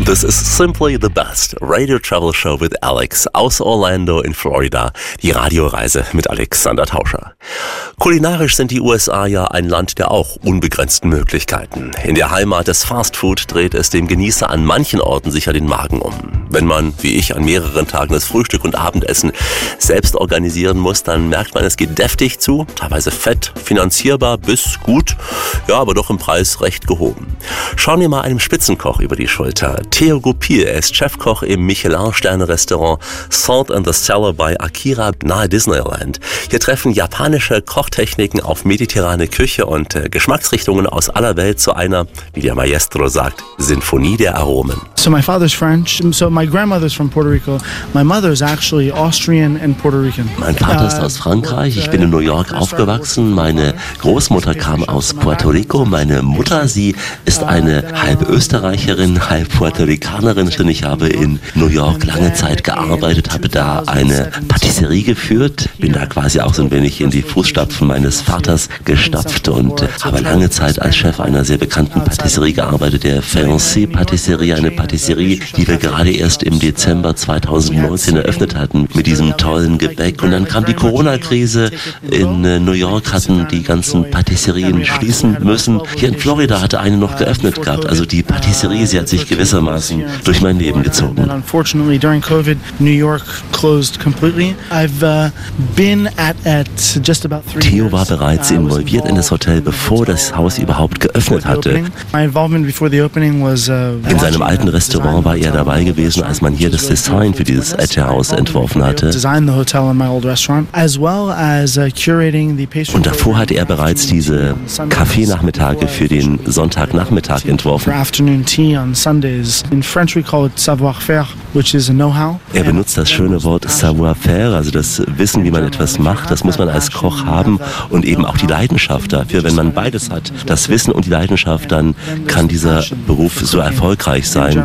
This is Simply the Best Radio Travel Show with Alex aus Orlando in Florida. Die Radioreise mit Alexander Tauscher. Kulinarisch sind die USA ja ein Land der auch unbegrenzten Möglichkeiten. In der Heimat des Fastfood dreht es dem Genießer an manchen Orten sicher den Magen um. Wenn man, wie ich, an mehreren Tagen das Frühstück und Abendessen selbst organisieren muss, dann merkt man, es geht deftig zu, teilweise fett, finanzierbar bis gut, ja, aber doch im Preis recht gehoben. Schauen wir mal einem Spitzenkoch über die Schulter. Theo Goupil, er ist Chefkoch im Michelin-Sterne-Restaurant Salt and the Cellar bei Akira nahe Disneyland. Hier treffen japanische Kochtechniken auf mediterrane Küche und Geschmacksrichtungen aus aller Welt zu einer, wie der Maestro sagt, Sinfonie der Aromen. So my father's French, so my grandmother's from Puerto Rico. My mother's actually Austrian and Puerto Rican. Mein Vater ist aus Frankreich, ich bin in New York aufgewachsen. Meine Großmutter kam aus Puerto Rico. Meine Mutter, sie ist eine halb Österreicherin, halb Puerto Ricanerin. Ich habe in New York lange Zeit gearbeitet, habe da eine Patisserie geführt, bin da quasi auch so ein wenig in die Fußstapfen meines Vaters gestapft und habe lange Zeit als Chef einer sehr bekannten Patisserie gearbeitet, der Fayence Patisserie, eine Patisserie, die wir gerade erst im Dezember 2019 eröffnet hatten mit diesem tollen Gebäck. Und dann kam die Corona-Krise. In New York hatten die ganzen Patisserien schließen müssen. Hier in Florida hatte eine noch geöffnet gehabt. Also die Patisserie, sie hat sich gewissermaßen durch mein Leben gezogen. Unfortunately, during COVID, New York closed completely. I've been at just about 3 years. Theo war bereits involviert in das Hotel, bevor das Haus überhaupt geöffnet hatte. My involvement before the opening was in seinem alten Restaurant war er dabei gewesen, als man hier das Design für dieses Etche-Haus entworfen hatte. Und davor hatte er bereits diese Kaffeenachmittage für den Sonntagnachmittag entworfen. Er benutzt das schöne Wort savoir-faire, also das Wissen, wie man etwas macht. Das muss man als Koch haben und eben auch die Leidenschaft dafür. Wenn man beides hat, das Wissen und die Leidenschaft, dann kann dieser Beruf so erfolgreich sein.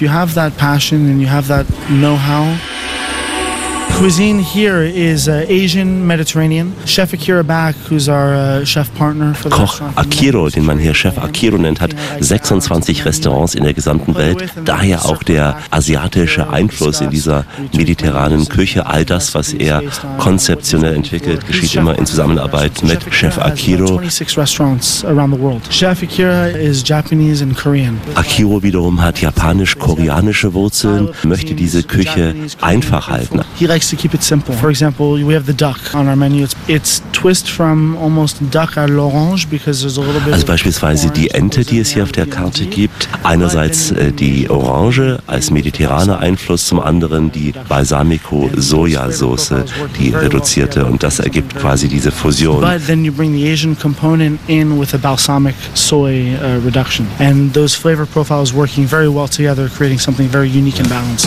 Cuisine here is Asian, Mediterranean. Chef Akira Back, who's our chef partner for the Koch Akiro, den man hier Chef Akiro nennt, hat 26 Restaurants in der gesamten Welt. Daher auch der asiatische Einfluss in dieser mediterranen Küche. All das, was er konzeptionell entwickelt, geschieht immer in Zusammenarbeit mit Chef Akiro. 26 restaurants around the world. Chef Akira is Japanese and Korean. Akiro wiederum hat japanisch-koreanische Wurzeln, möchte diese Küche einfach halten. He likes to keep it simple. For example, we have the duck on our menu. It's twist from almost duck à l'orange because there's a little bit. Also beispielsweise die Ente, die es hier auf der Karte gibt. Einerseits die Orange als mediterraner Einfluss, zum anderen die Balsamico-Sojasauce, die reduzierte, und das ergibt quasi diese Fusion. But then you bring the Asian component in with a balsamic soy reduction, and those flavor profiles working very well together, creating something very unique and balanced.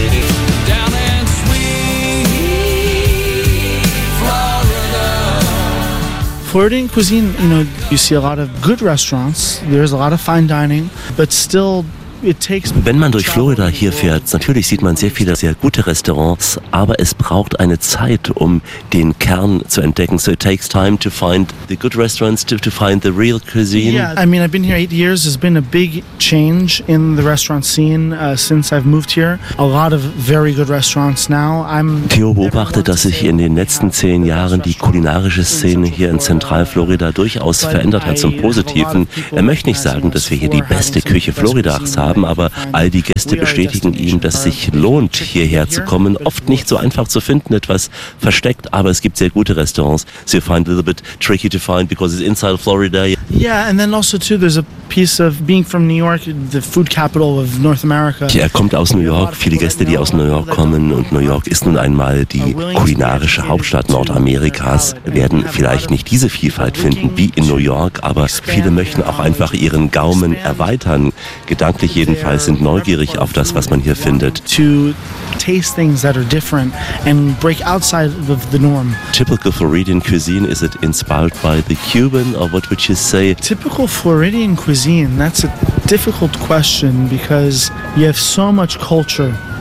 Floridian cuisine, you see a lot of good restaurants. There's a lot of fine dining, but still Wenn man durch Florida hier fährt, natürlich sieht man sehr viele sehr gute Restaurants, aber es braucht eine Zeit, um den Kern zu entdecken. So it takes time to find the good restaurants, to find the real cuisine. Yeah, I mean, I've been here 8 years. There's been a big change in the restaurant scene since I've moved here. A lot of very good restaurants now. Theo beobachtet, dass sich in den letzten 10 Jahren die kulinarische Szene hier in Zentralflorida durchaus verändert hat zum Positiven. Er möchte nicht sagen, dass wir hier die beste Küche Floridas haben, aber all die Gäste bestätigen ihm, dass es sich lohnt, hierher zu kommen. Oft nicht so einfach zu finden, etwas versteckt, aber es gibt sehr gute Restaurants. So you find a little bit tricky to find because it's inside of Florida. Yeah, and then also too, there's a piece of being from New York, the food capital of North America. Er kommt aus New York, viele Gäste, die aus New York kommen, und New York ist nun einmal die kulinarische Hauptstadt Nordamerikas, werden vielleicht nicht diese Vielfalt finden wie in New York, aber viele möchten auch einfach ihren Gaumen erweitern. Gedanklich jedenfalls sind neugierig auf das, was man hier findet. To taste things that are different and break outside of the norm. Typical Floridian cuisine, is it inspired by the Cuban, or what would you say? Typical Floridian cuisine, that's a difficult question because you have so much culture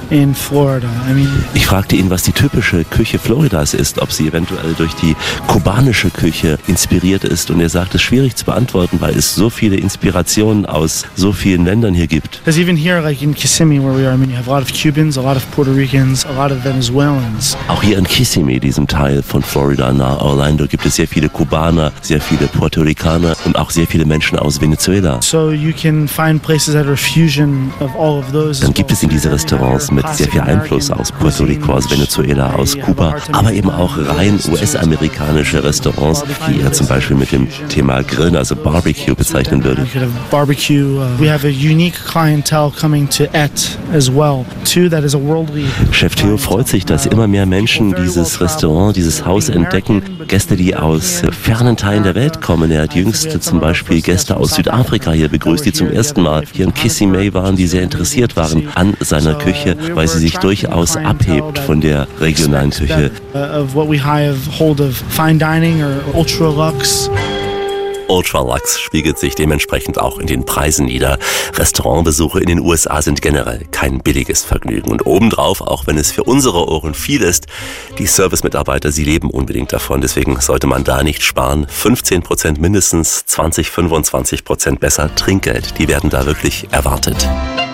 in Florida. Ich fragte ihn, was die typische Küche Floridas ist, ob sie eventuell durch die kubanische Küche inspiriert ist. Und er sagt, es ist schwierig zu beantworten, weil es so viele Inspirationen aus so vielen Ländern hier gibt. Because even here, like in Kissimmee, where we are, you have a lot of Cubans, a lot of Puerto Ricans, a lot of Venezuelans. Auch hier in Kissimmee, diesem Teil von Florida nahe Orlando, gibt es sehr viele Kubaner, sehr viele Puerto Ricaner und auch sehr viele Menschen aus Venezuela. So you can find places that are a fusion of all of those. Dann gibt es in diese Restaurants mit sehr viel Einfluss aus Puerto Rico, aus Venezuela, aus Kuba, aber eben auch rein US-amerikanische Restaurants, die er zum Beispiel mit dem Thema Grillen, also Barbecue, bezeichnen würde. Barbecue. We have a unique clientele coming to Et as well. Too, that is a worldly. Chef Theo freut sich, dass immer mehr Menschen dieses Restaurant, dieses Haus entdecken. Gäste, die aus fernen Teilen der Welt kommen. Er hat jüngst zum Beispiel Gäste aus Südafrika hier begrüßt, die zum ersten Mal hier in Kissimmee waren, die sehr interessiert waren an seiner Küche, weil sie sich durchaus abhebt von der regionalen Küche. Of what we have hold of fine dining or ultra luxe. Ultralux spiegelt sich dementsprechend auch in den Preisen nieder. Restaurantbesuche in den USA sind generell kein billiges Vergnügen. Und obendrauf, auch wenn es für unsere Ohren viel ist, die Servicemitarbeiter, sie leben unbedingt davon. Deswegen sollte man da nicht sparen. 15% mindestens, 20-25% besser Trinkgeld. Die werden da wirklich erwartet.